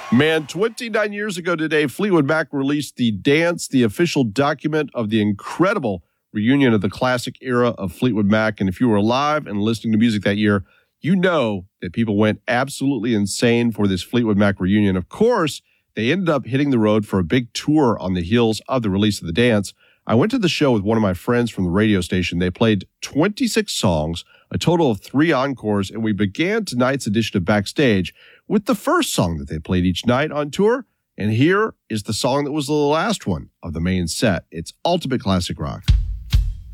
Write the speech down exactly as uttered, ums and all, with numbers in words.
Man, twenty-nine years ago today, Fleetwood Mac released The Dance, the official document of the incredible reunion of the classic era of Fleetwood Mac. And if you were alive and listening to music that year, you know that people went absolutely insane for this Fleetwood Mac reunion. Of course, they ended up hitting the road for a big tour on the heels of the release of The Dance. I went to the show with one of my friends from the radio station. They played twenty-six songs, a total of three encores, and we began tonight's edition of Backstage with the first song that they played each night on tour. And here is the song that was the last one of the main set. It's Ultimate Classic Rock.